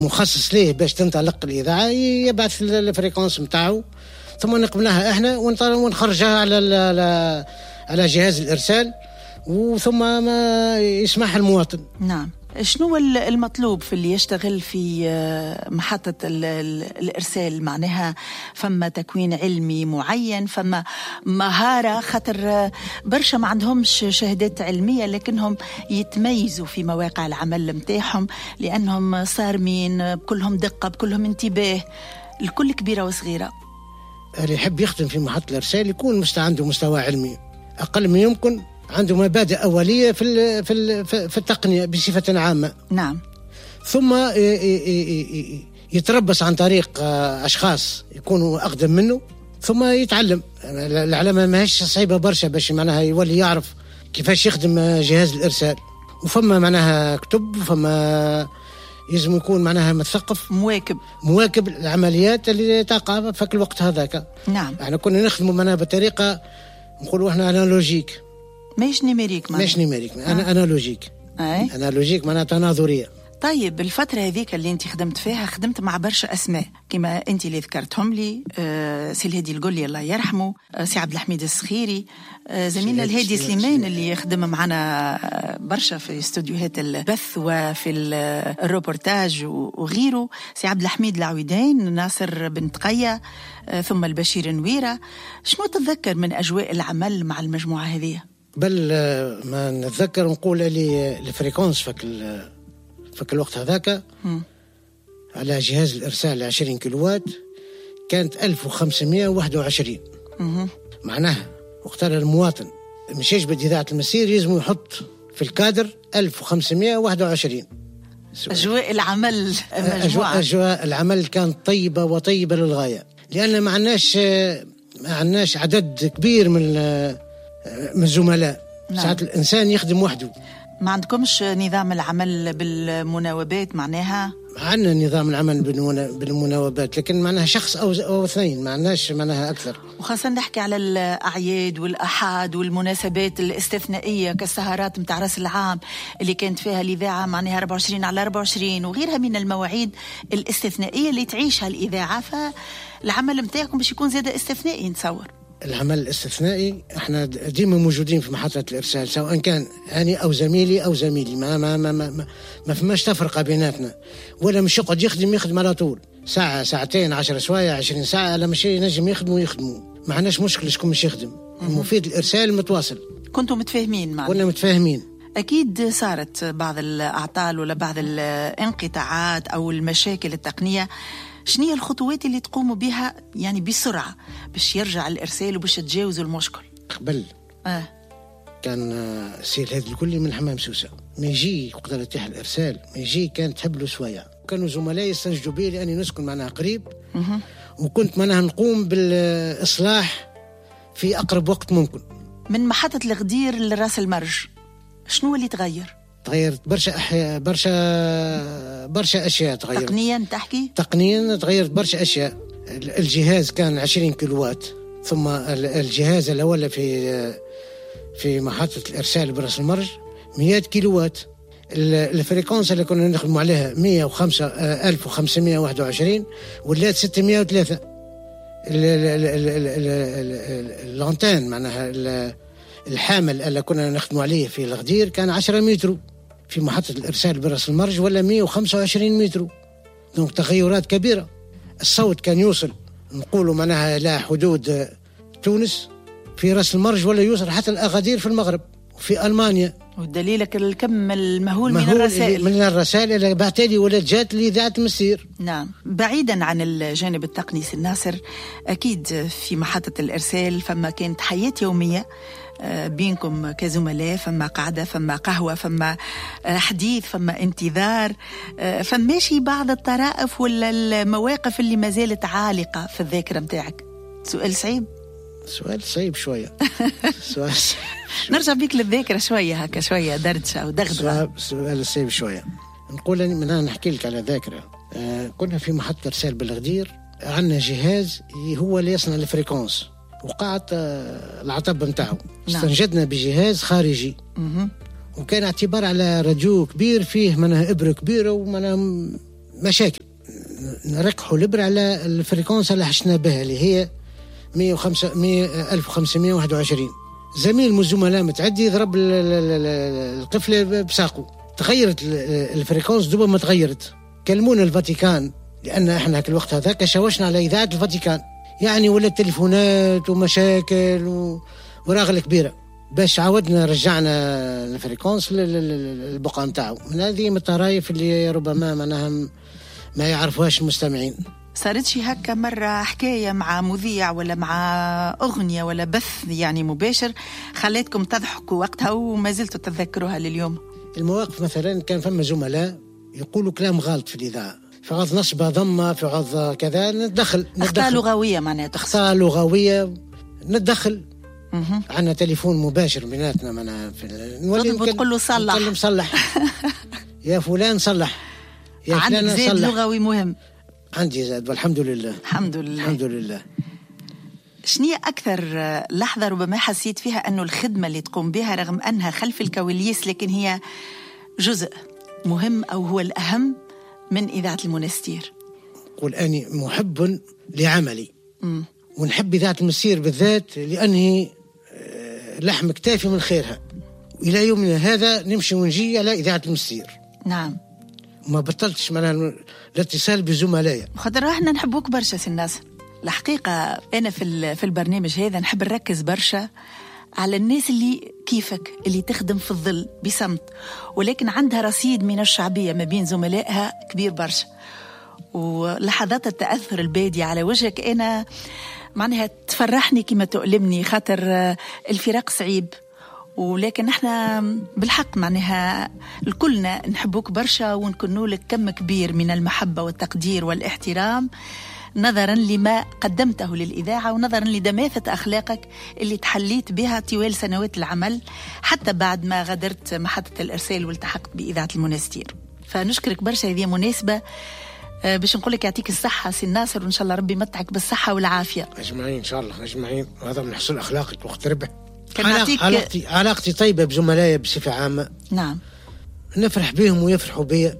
مخصص ليه باش تنطلق الإذاعة، يبعث الفريكونس متاعه، ثم نقبلها احنا ونخرجها على جهاز الإرسال، وثم ما يسمعها المواطن. نعم. شنو المطلوب في اللي يشتغل في محطة الإرسال؟ معناها فما تكوين علمي معين، فما مهارة، خاطر برشا ما عندهمش شهادات علمية لكنهم يتميزوا في مواقع العمل متاعهم لأنهم صارمين، بكلهم دقة، بكلهم انتباه، الكل كبيرة وصغيرة. اللي يحب يخدم في محطة الإرسال يكون عنده مستوى علمي أقل ما يمكن، عنده مبادئ أولية في التقنية بصفة عامة. نعم. ثم يتربص عن طريق أشخاص يكونوا أقدم منه، ثم يتعلم. العلامة ما هيش صعيبة برشا باش معناها يولي يعرف كيفاش يخدم جهاز الإرسال، وفما معناها كتب، وفما يلزم يكون معناها مثقف مواكب العمليات اللي تقع في الوقت هذاك. نعم. احنا كنا نخدموا معناها بطريقة نقولوا احنا أنالوجيك، مش نيميريك. أنالوجيك. أنالوجيك معناها تناظرية. طيب الفترة هذيك اللي انت خدمت فيها، خدمت مع برشا أسماء كما انت اللي ذكرتهم لي، سي الهادي القلي الله يرحمه، سي عبد الحميد الصخيري، زميلنا الهادي سليمان اللي يخدم معنا برشا في استوديوهات البث وفي الروبورتاج وغيره، سي عبد الحميد العويدين، ناصر بن تقية، ثم البشير نويرة. شنو تتذكر من أجواء العمل مع المجموعة هذه؟ بل ما نتذكر نقول لي الفريكونس فك الوقت هذاك على جهاز الإرسال 20 كيلوات كانت 1521. معناها وقتها المواطن مش يجبد إذاعة المسير يلزم يحط في الكادر 1521. أجواء العمل أجواء العمل كانت طيبة وطيبة للغاية، لأن ما عندناش عدد كبير من الزملاء. نعم. ساعات الإنسان يخدم وحده. ما عندكمش نظام العمل بالمناوبات؟ معناها عندنا نظام العمل بالمناوبات، لكن معناها شخص أو اثنين، ما عندناش معناها أكثر. وخاصة نحكي على الأعياد والأحاد والمناسبات الاستثنائية كالسهرات متاع رأس العام اللي كانت فيها الإذاعة معناها 24/24 وغيرها من المواعيد الاستثنائية اللي تعيشها الإذاعة، فالعمل متاعكم باش يكون زيادة استثنائي. نتصور العمل الاستثنائي احنا ديما موجودين في محطة الإرسال، سواء كان أنا أو زميلي ما فماش تفرقة بيناتنا، ولا مش يقعد يخدم على طول ساعة ساعتين 10 سوايع 20 ساعة، لا مش ينجم يخدموا. ما عندناش مشكلة شكون مش يخدم، المفيد الإرسال متواصل. كنتم متفاهمين معنا؟ كنا متفاهمين. أكيد صارت بعض الأعطال ولا بعض الانقطاعات أو المشاكل التقنية. شنو هي الخطوات اللي تقوموا بها يعني بسرعة باش يرجع الإرسال وباش تجاوزوا المشكل؟ قبل كان السي الهادي الكلي من حمام سوسة، ما يجي وقت يتيح الإرسال ما يجي كانت تحب له سوايع. كانوا زملائي يستنجدوا بي لأني نسكن معناها قريب، وكنت معناها نقوم بالإصلاح في أقرب وقت ممكن. من محطة الغدير لراس المرج شنو اللي تغيرت برشا أشياء تغيرت. تقنيا تغيرت برشا أشياء. الجهاز كان 20 كيلوات، ثم الجهاز الأول في محطة الإرسال براس المرج 100 كيلوات. الفريكونس اللي كنا نخدم عليها 1521 ولات 603. اللانتان معناها الحامل اللي كنا نخدم عليه في الغدير كان 10 متر، في محطة الإرسال براس المرج ولا 125 متر. دونك تغيرات كبيرة. الصوت كان يوصل نقولوا معناها لا حدود تونس في راس المرج، ولا يوصل حتى الأغادير في المغرب وفي ألمانيا. ودليلك الكم المهول من الرسائل اللي بعتالي ولا جات لي ذات مسير. نعم. بعيدا عن الجانب التقني سي ناصر، أكيد في محطة الإرسال فما كانت حياة يومية بينكم كزملاء، فما قعدة، فما قهوة، فما حديث، فما انتظار، فماشي بعض الطرائف ولا المواقف اللي ما زالت عالقة في الذاكرة متاعك؟ سؤال صعيب شوية. نرجع بيك للذاكرة شوية، هكا شوية دردشة أو دغدغة. سؤال صعيب شوية. نقول أني منها نحكي لك على ذاكرة. كنا في محطة إرسال بالغدير، عندنا جهاز هو اللي يصنع الفريكونس، وقعت العطب متاعه. استنجدنا بجهاز خارجي، وكان اعتبار على راديو كبير فيه منها إبرة كبيرة ومنها مشاكل، نركحوا الإبرة على الفريكونس اللي حشنا بها اللي هي 1521. زميل من الزملاء متعدي يضرب القفلة بساقه، تغيرت الفريكونس دوبا ما تغيرت. كلمونا الفاتيكان لأن احنا هاك الوقت هذاك شوشنا على إذاعة الفاتيكان، يعني ولا تليفونات ومشاكل وراغل كبيرة باش عاودنا رجعنا الفريكونس للبقعة متاعه. من هذه من الطرائف اللي ربما معناها ما يعرفوهاش المستمعين. صارت شي هكا مرة حكاية مع مذيع ولا مع أغنية ولا بث يعني مباشر خليتكم تضحكوا وقتها وما زلتوا تتذكروها لليوم؟ المواقف مثلا كان فما زملاء يقولوا كلام غلط في الإذاعة، في عوض نصبة ضمة، في عوض كذا ندخل أخطاء لغوية معناتها، أخطاء لغوية ندخل. عنا تليفون مباشر بيناتنا معنا تقول له صلح، نقول له صلح يا فلان صلح، يا فلان صلح. زاد لغوي مهم عندي زاد والحمد لله. الحمد لله الحمد لله. شنية أكثر لحظة ربما حسيت فيها أنه الخدمة اللي تقوم بها رغم أنها خلف الكواليس لكن هي جزء مهم أو هو الأهم من إذاعة المنستير؟ قل أني محب لعملي ونحب إذاعة المنستير بالذات لأنه لحم كتافي من خيرها، وإلى يومنا هذا نمشي ونجي على إذاعة المنستير. نعم، ما بطلتش معنا الاتصال بزملائي خاطر احنا نحبوك برشا سي الناس. الحقيقة أنا في البرنامج هذا نحب نركز برشا على الناس اللي كيفك اللي تخدم في الظل بصمت ولكن عندها رصيد من الشعبية ما بين زملائها كبير برشا، ولحظات التأثر البادي على وجهك أنا معناها تفرحني كما تؤلمني، خاطر الفراق صعيب ولكن احنا بالحق معناها الكلنا نحبوك برشا ونكونوا لك كم كبير من المحبة والتقدير والاحترام نظرا لما قدمته للإذاعة ونظرا لدماثة أخلاقك اللي تحليت بها طوال سنوات العمل حتى بعد ما غادرت محطة الإرسال والتحقت بإذاعة المنستير. فنشكرك برشا، هذه مناسبة باش نقولك يعطيك الصحة سي ناصر وإن شاء الله ربي يمتعك بالصحة والعافية أجمعين إن شاء الله أجمعين، وهذا من حسن أخلاقك وقت ربح. علاقتي طيبة بزملائي بصفة عامة. نعم، نفرح بهم ويفرحوا بي،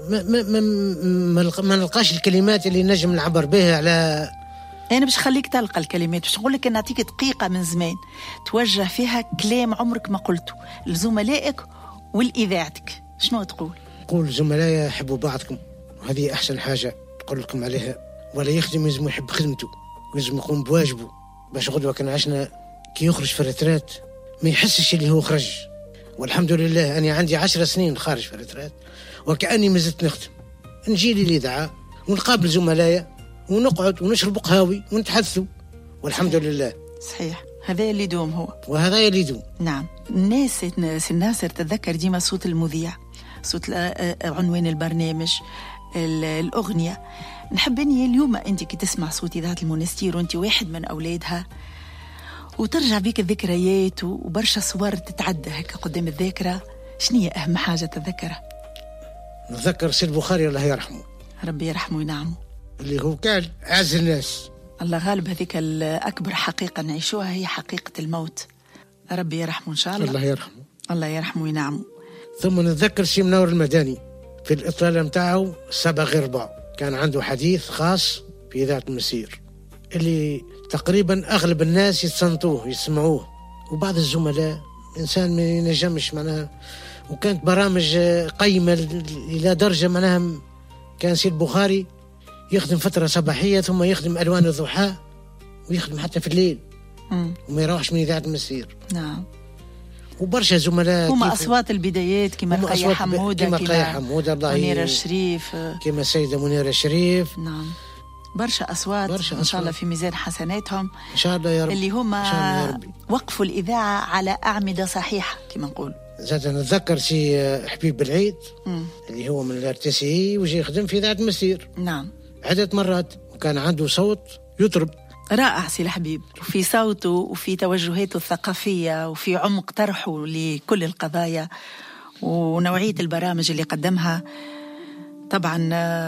ما نلقاش الكلمات اللي نجم نعبر بها على. أنا باش خليك تلقى الكلمات، باش نقول لك أن نعطيك دقيقة من زمان توجه فيها كلام عمرك ما قلته لزملائك والإذاعتك. شنو تقول؟ قول زملائي يحبوا بعضكم، وهذه أحسن حاجة تقول لكم عليها. ولا يخدم لازم يحب خدمته ولازم يقوم بواجبه، باش غدوة كان عشنا كي يخرج في الريترات ما يحسش اللي هو خرج. والحمد لله أنا عندي 10 سنين خارج في الريترات وكأني ما زلت نخدم. نجي لي الإذاعة ونقابل زملائي ونقعد ونشرب قهاوي ونتحدثوا والحمد لله. صحيح، هذا اللي يدوم هو، وهذا اللي يدوم. نعم، الناس الناصر تتذكر ديما صوت المذيع، صوت عنوان البرنامج، الأغنية. نحب أني اليوم أنت كي تسمع صوت إذاعة المنستير وأنت واحد من أولادها وترجع بيك الذكريات وبرشا صور تتعدى هكا قدام الذاكرة، شنية أهم حاجة تتذكرها؟ نتذكر سيد البخاري الله يرحمه، ربي يرحمه وينعمه، اللي هو كان أعز الناس. الله غالب، هذيك الأكبر حقيقة نعيشوها هي حقيقة الموت، ربي يرحمه إن شاء الله. الله يرحمه، الله يرحمه وينعمه. ثم نتذكر سي منور المدني في الإطلالة متاعه 7/4 كان عنده حديث خاص في إذاعة المنستير اللي تقريبا أغلب الناس يتصنتوه يسمعوه، وبعض الزملاء إنسان ما ينجمش معناها. وكانت برامج قيمة إلى درجة معناها كان سي البخاري يخدم فترة صباحية ثم يخدم ألوان الضحى ويخدم حتى في الليل وما يروحش من إذاعة المنستير. نعم، وبرشا زملاء هما أصوات البدايات كما رقية حمودة، كما منيرة الشريف، كما السيدة منيرة الشريف. نعم، برشا أصوات إن شاء الله في ميزان حسناتهم إن شاء الله يا رب، اللي هما وقفوا الإذاعة على أعمدة صحيحة كما نقول. زاد نتذكر سي حبيب بالعيد اللي هو من الارتسي وجي يخدم في إذاعة المنستير. نعم، عدة مرات وكان عنده صوت يطرب رائع سي الحبيب، وفي صوته وفي توجهاته الثقافية وفي عمق طرحه لكل القضايا ونوعية البرامج اللي قدمها. طبعا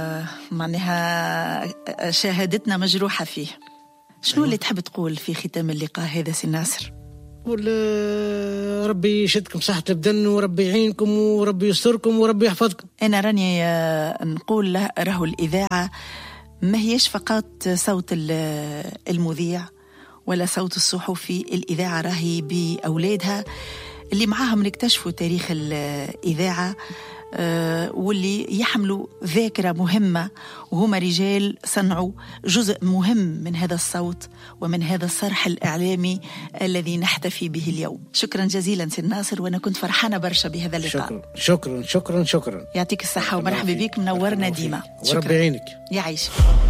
معناها شهادتنا مجروحة فيه. شنو اللي تحب تقول في ختام اللقاء هذا سي ناصر؟ ربي يشدكم صحة البدن، وربي يعينكم، وربي يستركم، وربي يحفظكم. أنا راني نقول راهو الإذاعة ما هيش فقط صوت المذيع ولا صوت الصحفي. الإذاعة راهي بأولادها اللي معاهم نكتشفوا تاريخ الإذاعة، واللي يحملوا ذاكرة مهمة، وهما رجال صنعوا جزء مهم من هذا الصوت ومن هذا الصرح الإعلامي الذي نحتفي به اليوم. شكرا جزيلا سي ناصر، وأنا كنت فرحانة برشا بهذا اللقاء. شكرا شكرا شكرا شكرا. يعطيك الصحة ومرحبا بك، منورنا ديما. وربي يعينك. يعيش.